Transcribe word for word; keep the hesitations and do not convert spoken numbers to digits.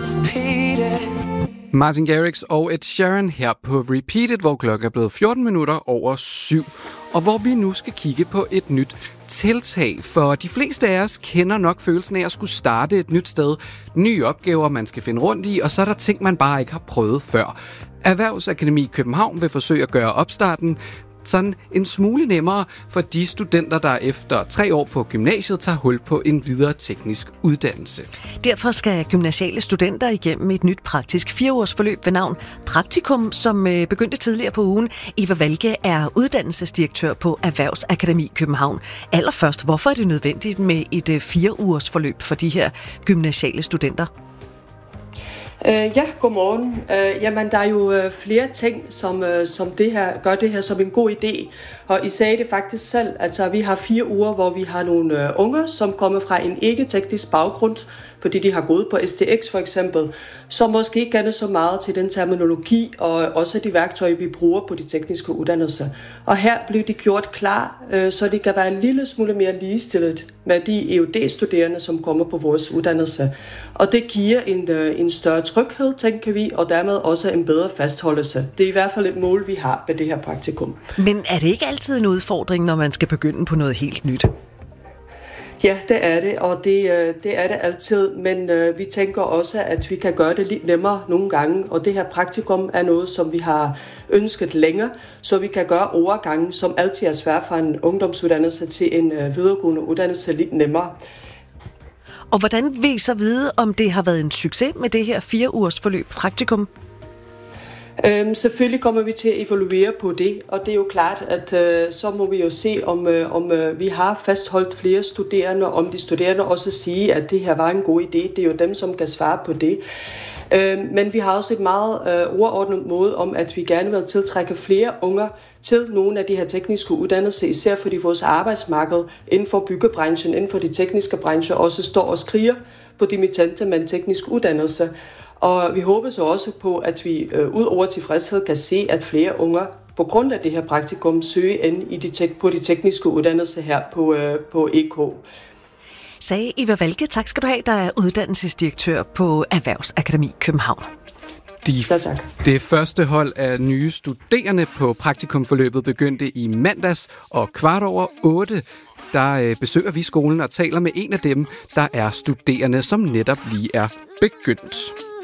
repeated. Martin Garrix og Ed Sheeran her på Repeated, hvor klokken er blevet fjorten minutter over syv. Og hvor vi nu skal kigge på et nyt tiltag, for de fleste af os kender nok følelsen af at skulle starte et nyt sted. Nye opgaver, man skal finde rundt i, og så er der ting, man bare ikke har prøvet før. Erhvervsakademi København vil forsøge at gøre opstarten sådan en smule nemmere for de studenter, der efter tre år på gymnasiet tager hul på en videre teknisk uddannelse. Derfor skal gymnasiale studenter igennem et nyt praktisk fireårsforløb ved navn Praktikum, som begyndte tidligere på ugen. Eva Walke er uddannelsesdirektør på Erhvervsakademi København. Allerførst, hvorfor er det nødvendigt med et fire-ugers-forløb for de her gymnasiale studenter? Uh, ja, godmorgen. Uh, jamen, der er jo uh, flere ting, som, uh, som det her, gør det her som en god idé. Og I sagde det faktisk selv. Altså, vi har fire uger, hvor vi har nogle uh, unger, som kommer fra en ikke-teknisk baggrund, fordi de har gået på S T X for eksempel, som måske ikke kender så meget til den terminologi og også de værktøjer, vi bruger på de tekniske uddannelser. Og her blev de gjort klar, uh, så de kan være en lille smule mere ligestillet med de E U D-studerende, som kommer på vores uddannelse. Og det giver en, uh, en større tryghed, tænker vi, og dermed også en bedre fastholdelse. Det er i hvert fald et mål, vi har med det her praktikum. Men er det ikke altid en udfordring, når man skal begynde på noget helt nyt? Ja, det er det, og det, det er det altid, men øh, vi tænker også, at vi kan gøre det lidt nemmere nogle gange, og det her praktikum er noget, som vi har ønsket længere, så vi kan gøre overgangen, som altid er svært fra en ungdomsuddannelse til en øh, videregående uddannelse, lidt nemmere. Og hvordan vil I så vide, om det har været en succes med det her fire ugers forløb praktikum? Øhm, selvfølgelig kommer vi til at evaluere på det, og det er jo klart, at øh, så må vi jo se, om, øh, om øh, vi har fastholdt flere studerende, om de studerende også siger, at det her var en god idé. Det er jo dem, som kan svare på det. Øhm, men vi har også et meget øh, overordnet måde om, at vi gerne vil tiltrække flere unger til nogle af de her tekniske uddannelser, især fordi vores arbejdsmarked inden for byggebranchen, inden for de tekniske brancher, også står og skriger på dimittenter med en teknisk uddannelse. Og vi håber så også på, at vi øh, ud over tilfredshed kan se, at flere unger på grund af det her praktikum søger ind i de tek- på de tekniske uddannelser her på, øh, på E K. Sagde Eva Walke. Tak skal du have, der er uddannelsesdirektør på Erhvervsakademi København. De, det første hold af nye studerende på praktikumforløbet begyndte i mandags, og kvart over otte, der øh, besøger vi skolen og taler med en af dem, der er studerende, som netop lige er begyndt.